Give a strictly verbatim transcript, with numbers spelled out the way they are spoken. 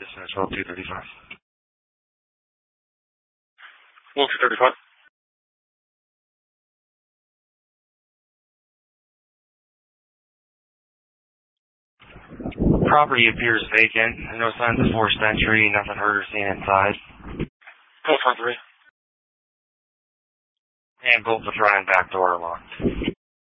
This is twelve two thirty-five. twelve two thirty-five. Property appears vacant. No signs of forced entry. Nothing heard or seen inside. twelve three. And both the front and back door are locked.